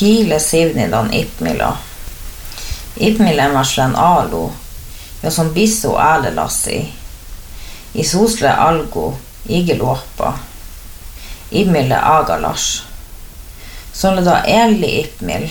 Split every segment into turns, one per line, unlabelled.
Gile sivnidan Ipmila. Ipmilen varslen alu, ja som bisso alelassi. Isusle algo, igeluoppa. Ipmile agalas. Sonle da eli Ipmil.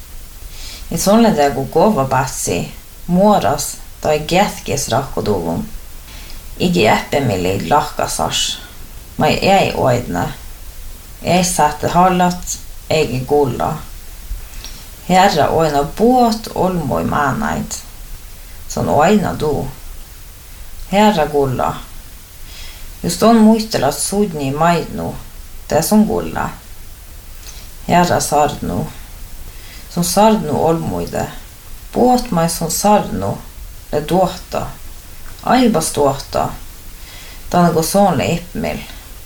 Sonle da go gova batsi, moras da getkis rakkodovum. Igi eppemili lahkasas. Mai ei oidne. Ei satte hallat, ei gulla. Herra oina båt olmoi manait. Son oina du. Herra gulla. Just on muistelat sudni maidnu, det som gulla. Herra sarnu. Som sarnu olmoide. Båt mai som sarnu, le duota. Aibas duota. Tänne go sonle Ipmil.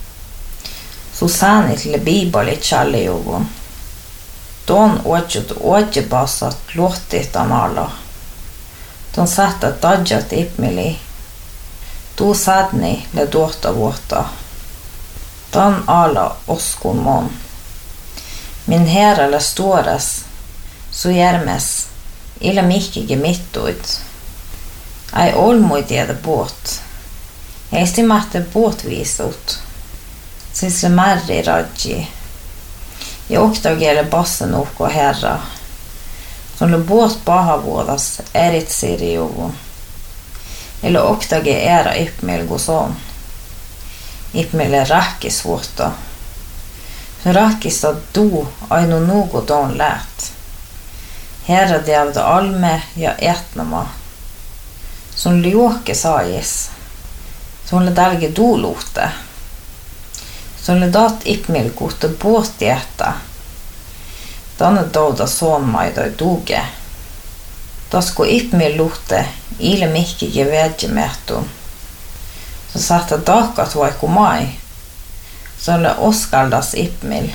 Susanit le bibali challiuvun. Don åtjebasat luottit amala. Don satta dadjat Ipmili. Du sadni le duota vuota. Dan ala oskun mon. Min herra le stores, så järmes, illa mikkige mittuit. Ai olmuitiede båt. Eisti mahte båtvisut. Sisle märri raggi. Ja oktagele bassen ukko herra. Sonle båt bahavuodas erit sirjuvun. Eller oktage era Ipmil goson. Ipmil rakkis vuotta. Så rakkista du aino nugo don lät. Herra diavda alme ja etnama. Son lioke sais. Sonle dalge doluute. Sonle dat Ipmil kuhte båtjätta. Danne dauda sonmaidoi duge. Tasko Ipmil luhte ile mikkige vedjemetun. Så satte dakat vaiku mai. Sonle oskaldas Ipmil.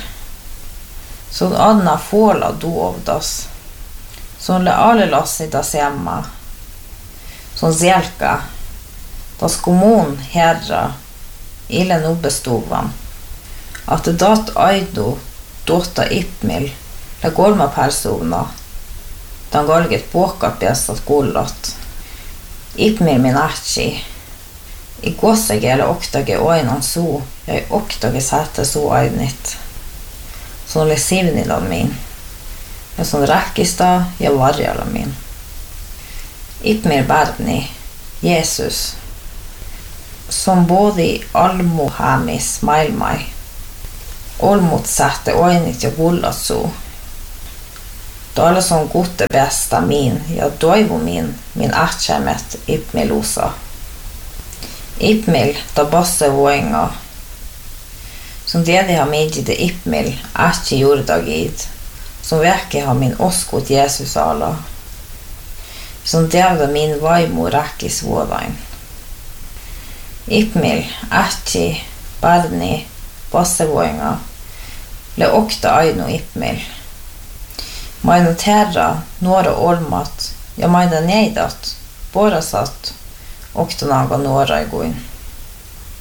Son anna fåla duovdas. Sonle alelassidas jämma. Son zelka. Tasko mun herra ile nubestovan. Att det dat aidu dotta Ipmil le kolma persona. Dan galget puokkapiastat kullat. Ipmil min ahtsi. I gossagele oktage oinan suu ja i oktage sätte suu ainit. Son le sivnidan min. Ja son räkkista ja varjala min. Ipmil bärni, Jesus. Som både almuhamis maailmai. Olmut sätte oinit ja gullat suu. Täällä on kutte bästa min ja toivu min ahtsämet Ipmilusa. Ipmil ta basse voinga. Som tiedi ha midjide Ipmil ahtsi jurdagid. Som vähki ha min oskut Jesus ala. Som tiedä min vaimu räkkis vuodain. Ipmil ahtsi barni basse voinga. Le okta ainu Ipmil. Mainat herra några olmat ja maina neidat, borasat, okta naga några iguin.